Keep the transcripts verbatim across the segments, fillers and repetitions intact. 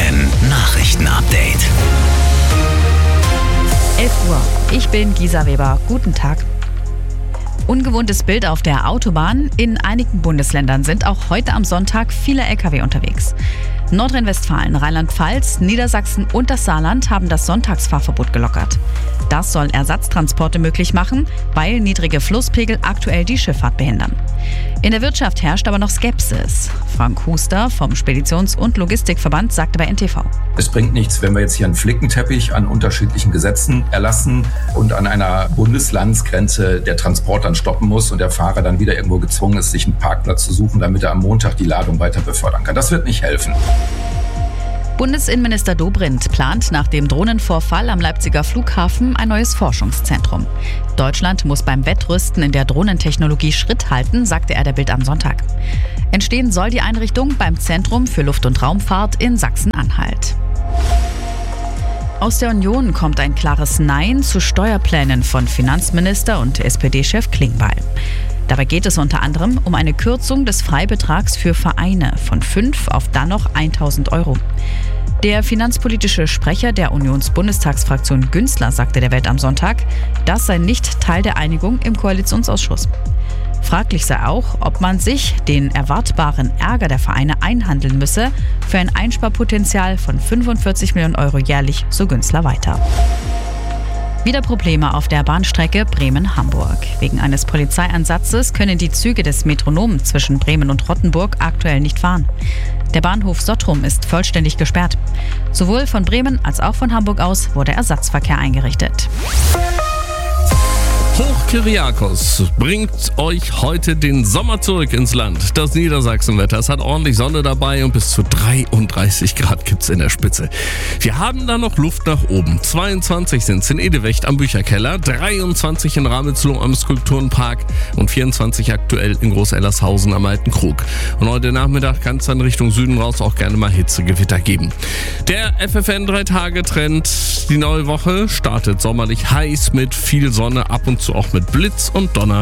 N Nachrichten-Update. elf Uhr. Ich bin Gisa Weber. Guten Tag. Ungewohntes Bild auf der Autobahn. In einigen Bundesländern sind auch heute am Sonntag viele L K W unterwegs. Nordrhein-Westfalen, Rheinland-Pfalz, Niedersachsen und das Saarland haben das Sonntagsfahrverbot gelockert. Das soll Ersatztransporte möglich machen, weil niedrige Flusspegel aktuell die Schifffahrt behindern. In der Wirtschaft herrscht aber noch Skepsis. Frank Huster vom Speditions- und Logistikverband sagte bei N T V. Es bringt nichts, wenn wir jetzt hier einen Flickenteppich an unterschiedlichen Gesetzen erlassen und an einer Bundeslandsgrenze der Transport dann stoppen muss und der Fahrer dann wieder irgendwo gezwungen ist, sich einen Parkplatz zu suchen, damit er am Montag die Ladung weiter befördern kann. Das wird nicht helfen. Bundesinnenminister Dobrindt plant nach dem Drohnenvorfall am Leipziger Flughafen ein neues Forschungszentrum. Deutschland muss beim Wettrüsten in der Drohnentechnologie Schritt halten, sagte er der Bild am Sonntag. Entstehen soll die Einrichtung beim Zentrum für Luft- und Raumfahrt in Sachsen-Anhalt. Aus der Union kommt ein klares Nein zu Steuerplänen von Finanzminister und S P D-Chef Klingbeil. Dabei geht es unter anderem um eine Kürzung des Freibetrags für Vereine von fünf auf dann noch tausend Euro. Der finanzpolitische Sprecher der Unionsbundestagsfraktion Günzler sagte der Welt am Sonntag, das sei nicht Teil der Einigung im Koalitionsausschuss. Fraglich sei auch, ob man sich den erwartbaren Ärger der Vereine einhandeln müsse für ein Einsparpotenzial von fünfundvierzig Millionen Euro jährlich, so Günzler weiter. Wieder Probleme auf der Bahnstrecke Bremen-Hamburg. Wegen eines Polizeieinsatzes können die Züge des Metronom zwischen Bremen und Rottenburg aktuell nicht fahren. Der Bahnhof Sottrum ist vollständig gesperrt. Sowohl von Bremen als auch von Hamburg aus wurde Ersatzverkehr eingerichtet. Hochkyriakos bringt euch heute den Sommer zurück ins Land. Das Niedersachsenwetter, es hat ordentlich Sonne dabei und bis zu dreiunddreißig Grad gibt's in der Spitze. Wir haben da noch Luft nach oben. zweiundzwanzig sind's in Edewecht am Bücherkeller, dreiundzwanzig in Ramelsloh am Skulpturenpark und vierundzwanzig aktuell in Groß-Ellershausen am Alten Krug. Und heute Nachmittag kann es dann Richtung Süden raus auch gerne mal Hitzegewitter geben. Der F F N drei Tage Trend, die neue Woche startet sommerlich heiß mit viel Sonne, ab und zu auch mit Blitz und Donner.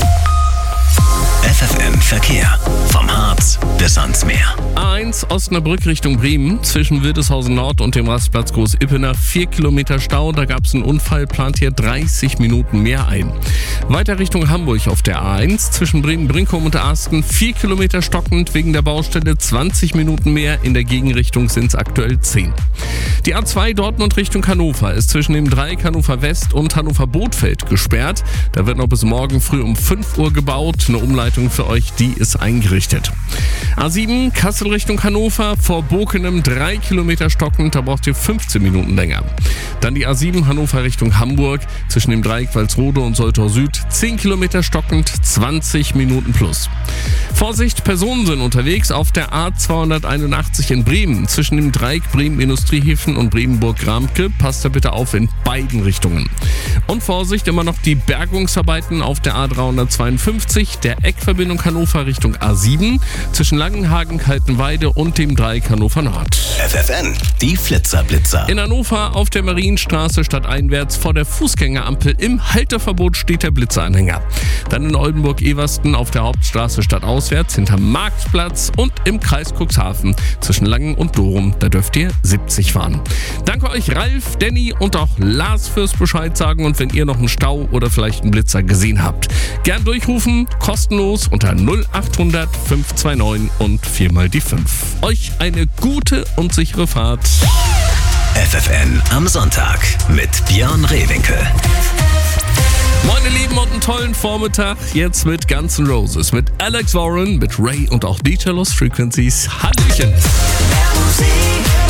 F F N Verkehr. Vom Harz bis ans Meer. A eins Osnabrück Richtung Bremen zwischen Wildeshausen Nord und dem Rastplatz Groß-Ippener. Vier Kilometer Stau, da gab es einen Unfall, plant hier dreißig Minuten mehr ein. Weiter Richtung Hamburg auf der A eins zwischen Bremen-Brinkum und Arsten. Vier Kilometer stockend wegen der Baustelle, zwanzig Minuten mehr. In der Gegenrichtung sind es aktuell zehn. Die A zwei Dortmund Richtung Hannover ist zwischen dem Dreieck Hannover West und Hannover Bothfeld gesperrt. Da wird noch bis morgen früh um fünf Uhr gebaut. Eine Umleitung für euch, die ist eingerichtet. A sieben Kassel Richtung Hannover, vor Bokenem drei Kilometer stockend, da braucht ihr fünfzehn Minuten länger. Dann die A sieben Hannover Richtung Hamburg, zwischen dem Dreieck Walsrode und Soltau Süd, zehn Kilometer stockend, zwanzig Minuten plus. Vorsicht, Personen sind unterwegs auf der A zweihunderteinundachtzig in Bremen, zwischen dem Dreieck Bremen-Industriehäfen und Bremenburg-Gramke, passt da bitte auf in beiden Richtungen. Und Vorsicht, immer noch die Bergungsarbeiten auf der A dreihundertzweiundfünfzig, der Eckverbindung Hannover Richtung A sieben, zwischen Langenhagen, Kaltenweide und dem Dreieck Hannover Nord. F F N, die Flitzer-Blitzer. In Hannover auf der Marienstraße stadteinwärts vor der Fußgängerampel im Halteverbot steht der Blitzeranhänger. Dann in Oldenburg-Eversten auf der Hauptstraße stadtauswärts hinterm Marktplatz und im Kreis Cuxhaven zwischen Langen und Dorum, da dürft ihr siebzig fahren. Danke euch Ralf, Danny und auch Lars fürs Bescheid sagen und wenn ihr noch einen Stau oder vielleicht einen Blitzer gesehen habt, gern durchrufen, kostenlos unter null acht hundert fünf zwei neun und viermal die fünf. Euch eine gute und sichere Fahrt. F F N am Sonntag mit Björn Rehwinkel. Meine Lieben und einen tollen Vormittag jetzt mit Guns N' Roses, mit Alex Warren, mit Ray und auch D J Lost Frequencies. Hallöchen! Musik.